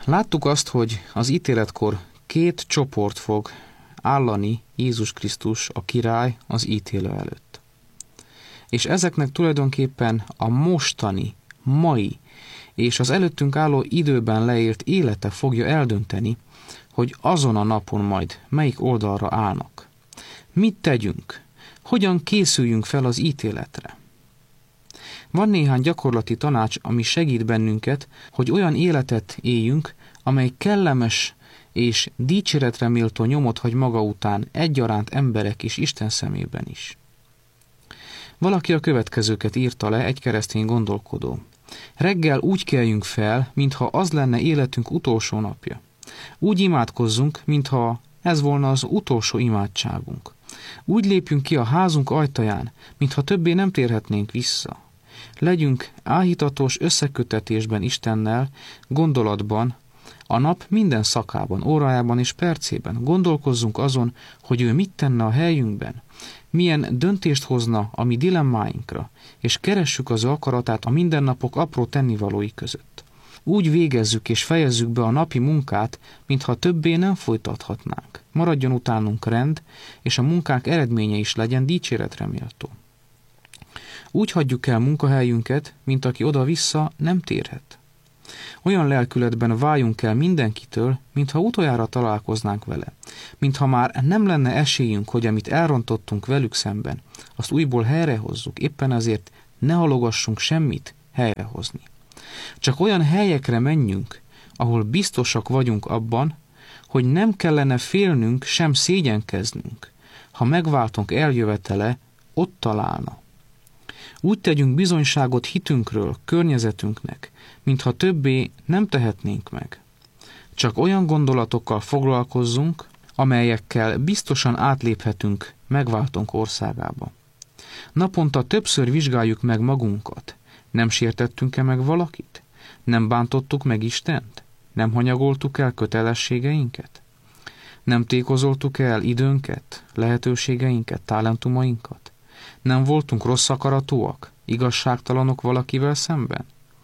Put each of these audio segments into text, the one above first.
Láttuk azt, hogy az ítéletkor 2 csoport fog állani Jézus Krisztus, a király, az ítélő előtt. És ezeknek tulajdonképpen a mostani, mai és az előttünk álló időben leélt élete fogja eldönteni, hogy azon a napon majd melyik oldalra állnak. Mit tegyünk? Hogyan készüljünk fel az ítéletre? Van néhány gyakorlati tanács, ami segít bennünket, hogy olyan életet éljünk, amely kellemes és dicséretre méltó nyomot hagy maga után egyaránt emberek és Isten szemében is. Valaki a következőket írta le, egy keresztény gondolkodó. Reggel úgy keljünk fel, mintha az lenne életünk utolsó napja. Úgy imádkozzunk, mintha ez volna az utolsó imádságunk. Úgy lépjünk ki a házunk ajtaján, mintha többé nem térhetnénk vissza. Legyünk áhítatos összekötetésben Istennel, gondolatban, a nap minden szakában, órájában és percében. Gondolkozzunk azon, hogy ő mit tenne a helyünkben, milyen döntést hozna a mi dilemmáinkra, és keressük az akaratát a mindennapok apró tennivalói között. Úgy végezzük és fejezzük be a napi munkát, mintha többé nem folytathatnánk. Maradjon utánunk rend, és a munkák eredménye is legyen dicséretre méltó. Úgy hagyjuk el munkahelyünket, mint aki oda-vissza nem térhet. Olyan lelkületben váljunk el mindenkitől, mintha utoljára találkoznánk vele. Mintha már nem lenne esélyünk, hogy amit elrontottunk velük szemben, azt újból helyrehozzuk, éppen ezért ne halogassunk semmit helyrehozni. Csak olyan helyekre menjünk, ahol biztosak vagyunk abban, hogy nem kellene félnünk, sem szégyenkeznünk. Ha megváltunk eljövetele, ott találna. Úgy tegyünk bizonyságot hitünkről, környezetünknek, mintha többé nem tehetnénk meg. Csak olyan gondolatokkal foglalkozzunk, amelyekkel biztosan átléphetünk megváltunk országába. Naponta többször vizsgáljuk meg magunkat. Nem sértettünk-e meg valakit? Nem bántottuk meg Istent? Nem hanyagoltuk el kötelességeinket? Nem tékozoltuk el időnket, lehetőségeinket, talentumainkat? Nem voltunk rossz akaratúak, igazságtalanok valakivel szemben?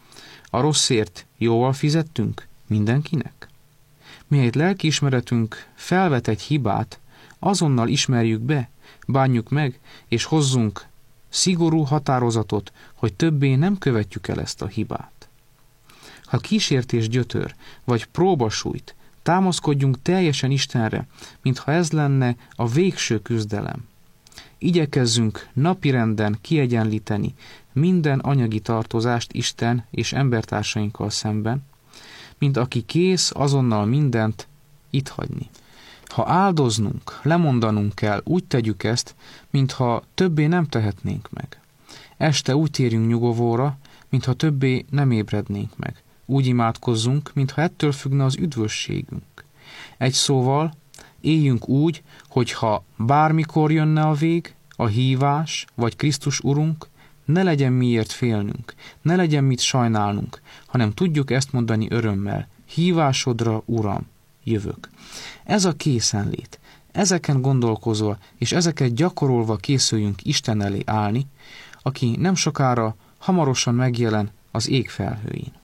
A rosszért jóval fizettünk mindenkinek? Mihelyt lelkiismeretünk felvet egy hibát, azonnal ismerjük be, bánjuk meg, és hozzunk szigorú határozatot, hogy többé nem követjük el ezt a hibát. Ha kísértés gyötör, vagy próba sújt, támaszkodjunk teljesen Istenre, mintha ez lenne a végső küzdelem. Igyekezzünk napirenden kiegyenlíteni minden anyagi tartozást Isten és embertársainkkal szemben, mint aki kész azonnal mindent itt hagyni. Ha áldoznunk, lemondanunk kell, úgy tegyük ezt, mintha többé nem tehetnénk meg. Este úgy térjünk nyugovóra, mintha többé nem ébrednénk meg. Úgy imádkozzunk, mintha ettől függne az üdvösségünk. Egy szóval, éljünk úgy, hogyha bármikor jönne a vég, a hívás, vagy Krisztus Urunk, ne legyen miért félnünk, ne legyen mit sajnálnunk, hanem tudjuk ezt mondani örömmel: hívásodra, Uram, jövök. Ez a készenlét. Ezeken gondolkozva és ezeket gyakorolva készüljünk Isten elé állni, aki nem sokára hamarosan megjelen az ég felhőin.